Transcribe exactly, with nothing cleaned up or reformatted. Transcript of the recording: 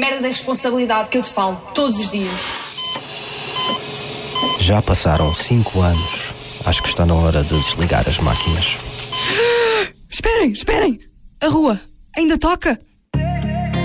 merda da responsabilidade que eu te falo todos os dias. Já passaram cinco anos. Acho que está na hora de desligar as máquinas. Esperem, esperem! A rua ainda toca?